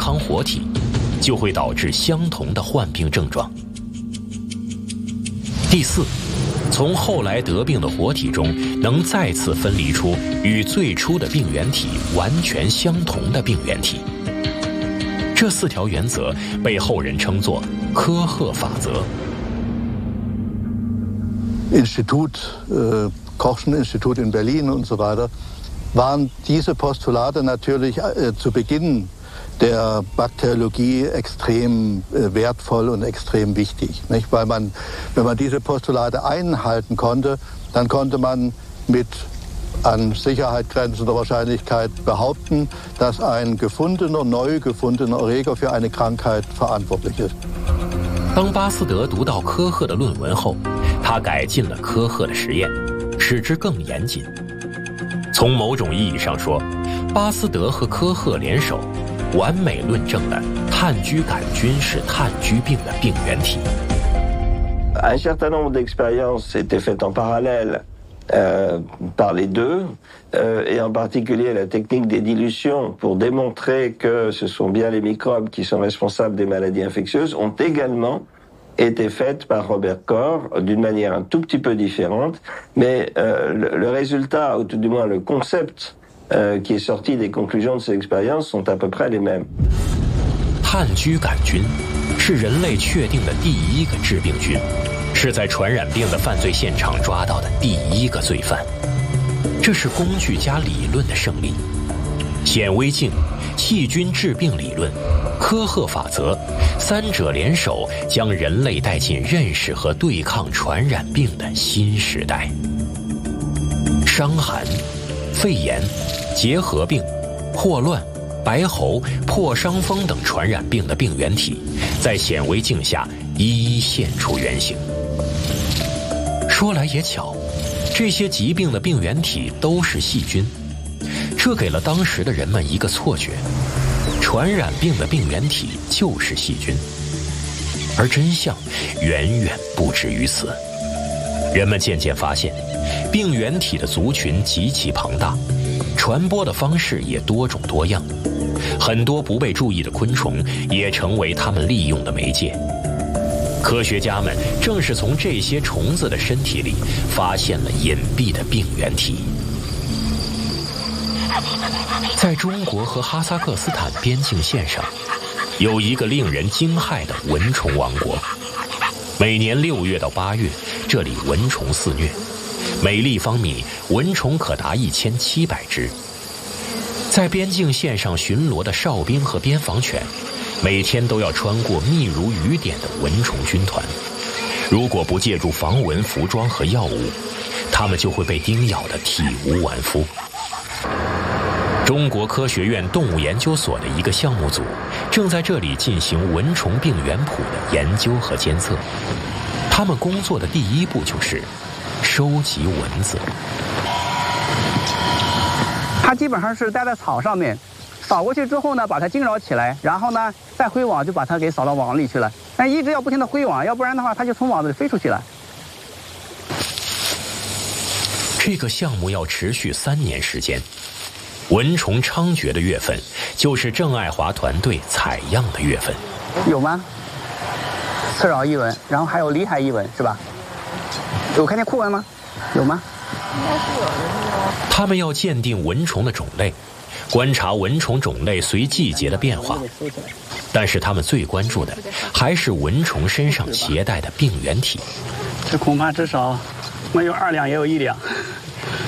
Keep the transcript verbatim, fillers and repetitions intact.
康活体，就会导致相同的患病症状。第四，从后来得病的活体中能再次分离出与最初的病原体完全相同的病原体。这四条原则被后人称作科赫法则。 Institut, äh, Kochschen Institut in Berlin und so weiter, waren diese Postulate natürlich äh, zu Beginn der Bakteriologie extrem äh, wertvoll und extrem wichtig, nicht? Weil man, wenn man diese Postulate einhalten konnte, dann konnte man mit an Sicherheit grenzender Wahrscheinlichkeit behaupten, dass ein gefundener, neu gefundener Erreger für eine Krankheit verantwortlich ist. 当巴斯德读到科赫的论文后，他改进了科赫的实验，使之更严谨。从某种意义上说，巴斯德和科赫联手，完美论证了炭疽杆菌是炭疽病的病原体。 Un certain nombre d'expériences étaient faites en parallèle euh, par les deux, euh, et en particulier la technique des dilutions pour démontrer que ce sont bien les microbes qui sont responsables des maladies infectieuses, ont également été faites par Robert Koch d'une manière un tout petit peu différente, mais euh, le, le résultat, ou tout du moins le concept euh, qui est sorti des conclusions de ces expériences sont à peu près les mêmes. 炭疽杆菌是人类确定的第一个致病菌，是在传染病的犯罪现场抓到的第一个罪犯。这是工具加理论的胜利。显微镜、细菌致病理论、科赫法则，三者联手，将人类带进认识和对抗传染病的新时代。伤寒、肺炎、结核病、霍乱、白喉、破伤风等传染病的病原体，在显微镜下一一现出原形。说来也巧，这些疾病的病原体都是细菌，这给了当时的人们一个错觉：传染病的病原体就是细菌。而真相远远不止于此。人们渐渐发现，病原体的族群极其庞大，传播的方式也多种多样，很多不被注意的昆虫也成为它们利用的媒介。科学家们正是从这些虫子的身体里发现了隐蔽的病原体。在中国和哈萨克斯坦边境线上，有一个令人惊骇的蚊虫王国。每年六月到八月，这里蚊虫肆虐，每立方米蚊虫可达一千七百只。在边境线上巡逻的哨兵和边防犬，每天都要穿过密如雨点的蚊虫军团。如果不借助防蚊服装和药物，它们就会被叮咬得体无完肤。中国科学院动物研究所的一个项目组正在这里进行蚊虫病原谱的研究和监测。他们工作的第一步就是收集蚊子。 它基本上是待在草上面，扫过去之后呢，把它惊扰起来，然后呢再挥网就把它给扫到网里去了。但一直要不停的挥网，要不然的话它就从网子里飞出去了。 这个项目要持续三年时间。蚊虫猖獗的月份就是郑爱华团队采样的月份。 有吗？刺扰异蚊，然后还有离海异蚊，是吧？有看见库蚊吗？有吗？应该是有的。 他们要鉴定蚊虫的种类，观察蚊虫种类随季节的变化，但是他们最关注的还是蚊虫身上携带的病原体。 这恐怕至少没有二两也有一两。